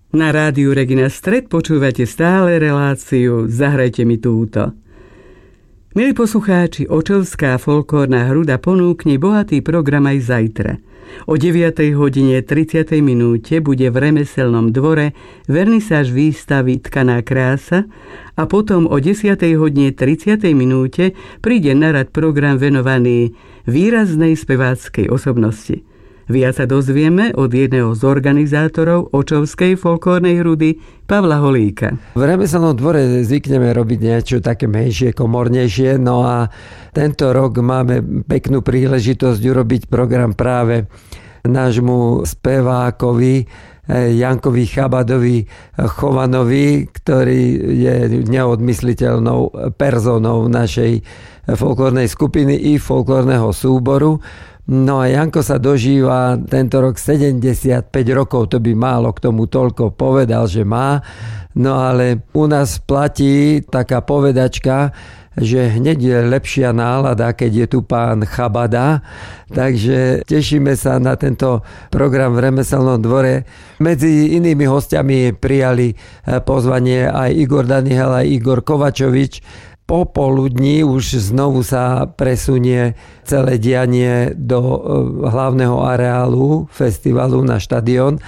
Na rádiu Regina Stred počúvate stále reláciu Zahrajte mi túto. Milí poslucháči, Očovská folklórna hruda ponúkne bohatý program aj zajtra. O 9:30 bude v Remeselnom dvore vernisáž výstavy Tkaná krása a potom o 10:30 príde na rad program venovaný výraznej speváckej osobnosti. Viac sa dozvieme od jedného z organizátorov Očovskej folklórnej hrudy, Pavla Holíka. V Remeselnom dvore zvykneme robiť niečo také menšie, komornejšie, no a tento rok máme peknú príležitosť urobiť program práve nášmu spevákovi Jankovi Chabadovi Chovanovi, ktorý je neodmysliteľnou personou našej folklórnej skupiny i folklórneho súboru. No a Janko sa dožíva tento rok 75 rokov, to by málo k tomu toľko povedal, že má. No ale u nás platí taká povedačka, že hneď je lepšia nálada, keď je tu pán Chabada. Takže tešíme sa na tento program v Remeselnom dvore. Medzi inými hostiami prijali pozvanie aj Igor Daniel a Igor Kovačovič. Popoludní už znovu sa presunie celé dianie do hlavného areálu festivalu na štadión.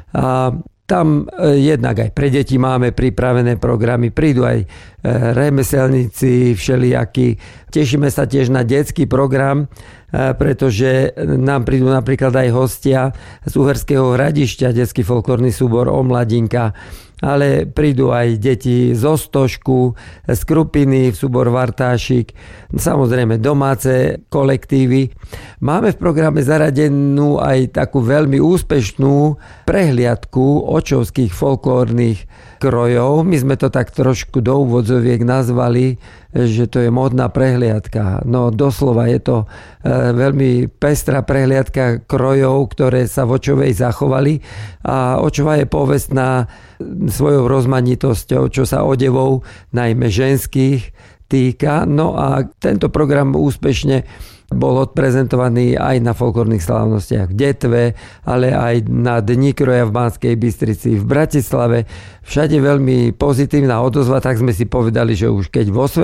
A tam jednak aj pre deti máme pripravené programy, prídu aj remeselníci všelijakí. Tešíme sa tiež na detský program, pretože nám prídu napríklad aj hostia z Uherského Hradišťa, detský folklórny súbor Omladinka, ale prídu aj deti zo Stošku, z Krupiny, súbor Vartášik, samozrejme domáce kolektívy. Máme v programe zaradenú aj takú veľmi úspešnú prehliadku očovských folklórnych krojov. My sme to tak trošku do úvodzoviek nazvali, že to je módna prehliadka. No doslova je to veľmi pestrá prehliadka krojov, ktoré sa v Očovej zachovali. A Očova je povestná svojou rozmanitosťou, čo sa odevov, najmä ženských, týka. No a tento program úspešne bol odprezentovaný aj na folklórnych slávnostiach v Detve, ale aj na Dni kroja v Banskej Bystrici, v Bratislave. Všade veľmi pozitívna odozva, tak sme si povedali, že už keď vo